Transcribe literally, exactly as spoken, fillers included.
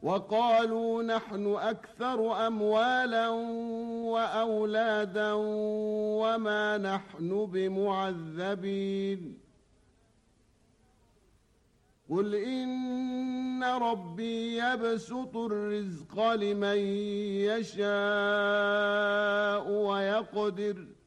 وقالوا نحن أكثر أموالا وأولادا وما نحن بمعذبين قل إن ربي يبسط الرزق لمن يشاء ويقدر